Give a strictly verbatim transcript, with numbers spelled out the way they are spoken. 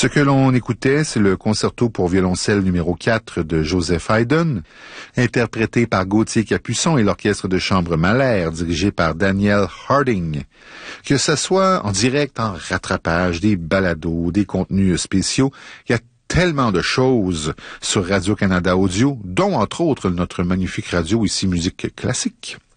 Ce que l'on écoutait, c'est le concerto pour violoncelle numéro quatre de Joseph Haydn, interprété par Gauthier Capuçon et l'orchestre de chambre Mahler, dirigé par Daniel Harding. Que ce soit en direct, en rattrapage, des balados, des contenus spéciaux, il y a tellement de choses sur Radio-Canada Audio, dont entre autres notre magnifique radio ici Musique Classique.